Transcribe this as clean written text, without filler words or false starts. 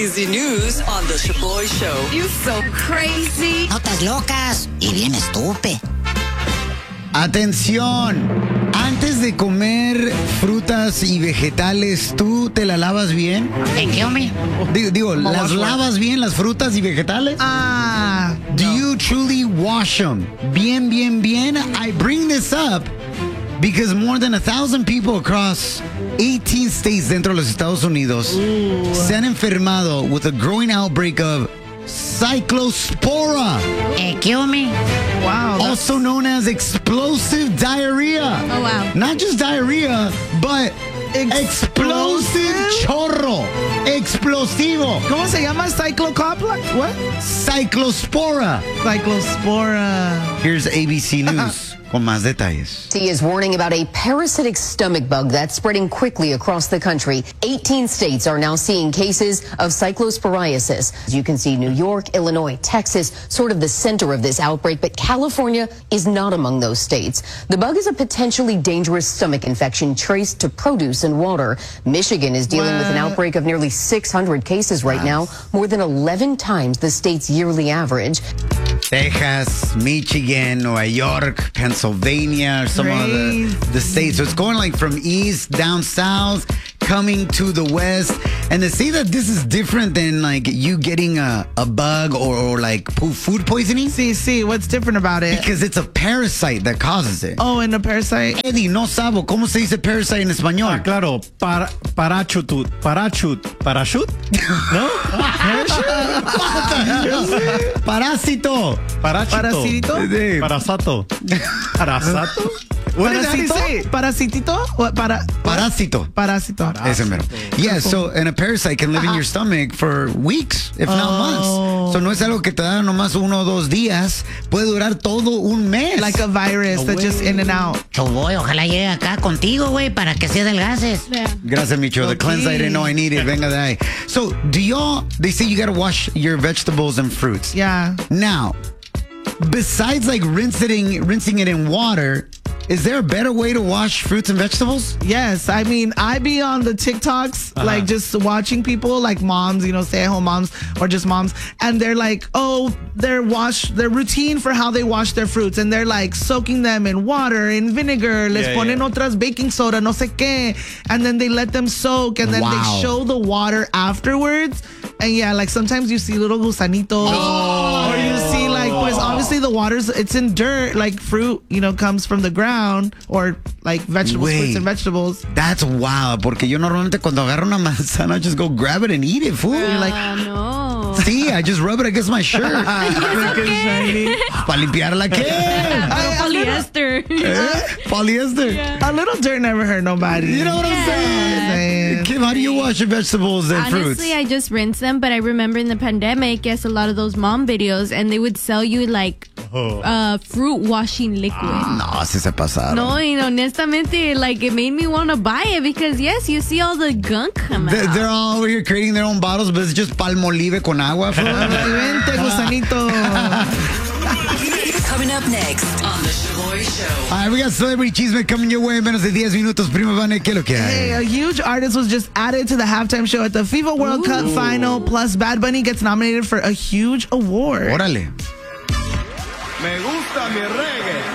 crazy news on the Shaboy Show. You so crazy. Notas locas y bien estúpido. Atención, antes de comer frutas y vegetales, ¿tú te la lavas bien? ¿En qué, hombre? Digo, ¿las lavas bien las frutas y vegetales? Do you truly wash them? Bien, bien, bien. I bring this up because more than 1,000 people across 18 states dentro de los Estados Unidos se han enfermado with a growing outbreak of cyclospora. ¿Qué, hombre? Wow. Also known as explosive diarrhea. Oh, wow. Not just diarrhea, but explosive chorro. Explosivo. ¿Cómo se llama? What? Cyclospora. Cyclospora. Here's ABC News con más detalles. He is warning about a parasitic stomach bug that's spreading quickly across the country. 18 states are now seeing cases of cyclosporiasis. As you can see, New York, Illinois, Texas, sort of the center of this outbreak, but California is not among those states. The bug is a potentially dangerous stomach infection traced to produce and water. Michigan is dealing with an outbreak of nearly 600 cases right now, more than 11 times the state's yearly average. Texas, Michigan, Nueva York, Pennsylvania, some of the states. So it's going like from east down south, coming to the west. And to say that this is different than like you getting a bug or like food poisoning. Sí, what's different about it? Because it's a parasite that causes it. Oh, and a parasite. Eddie, no sabo, ¿cómo se dice parasite en español? Claro, parachute, ¿no? Parásito. Parasito? Sí. Parasato. Parasato? What did he say? Parasitito? What? Parásito. Parásito. Ese mero. Yeah, so, and a parasite can live in your stomach for weeks, if not months. So no es algo que te da nomás 1 o 2 días. Puede durar todo un mes. Like a virus that's just in and out. Choboy, ojalá llegue acá contigo, güey, para que se adelgaces. Gracias, Micho. The cleanse I didn't know I needed. Venga de ahí. So, they say you gotta wash your vegetables and fruits. Yeah. Now, besides like rinsing it in water, is there a better way to wash fruits and vegetables? Yes. I mean, I be on the TikToks, like just watching people like moms, stay-at-home moms or just moms. And they're like, their routine for how they wash their fruits. And they're like soaking them in water, in vinegar. Les ponen otras baking soda, no sé qué. And then they let them soak. And then they show the water afterwards. And yeah, like sometimes you see little gusanitos. Or you see like, pues obviously the water's, it's in dirt. Like fruit, comes from the ground. Or like vegetables, fruits and vegetables. That's wild. Porque yo normalmente cuando agarro una manzana, I just go grab it and eat it, fool. You're like, no. See, I just rub it against my shirt. Para limpiarla, ¿qué? Polyester. Polyester. Yeah. A little dirt never hurt nobody. You know what I'm saying? Kim, how do you wash your vegetables and fruits? Honestly, I just rinse them, but I remember in the pandemic, yes, a lot of those mom videos, and they would sell you like fruit washing liquid. No, si se pasaron. No, honestamente, like it made me want to buy it because yes, you see all the gunk come out. They're all over here creating their own bottles, but it's just Palmolive con agua. Vente, gusanito. Coming up next on the Shaboy Show. All right, we got Celebrity Chisme coming your way en menos de 10 minutos. Prima Vane, ¿qué es lo que hay? Hey, a huge artist was just added to the halftime show at the FIFA World Cup final. Plus, Bad Bunny gets nominated for a huge award. Órale. Me gusta mi reggae.